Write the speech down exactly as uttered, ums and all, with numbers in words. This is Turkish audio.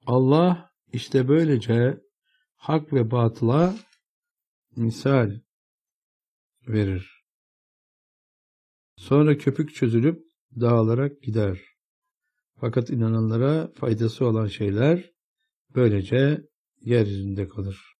Allah işte böylece hak ve batıla misal verir. Sonra köpük çözülüp dağılarak gider. Fakat inananlara faydası olan şeyler böylece yeryüzünde kalır.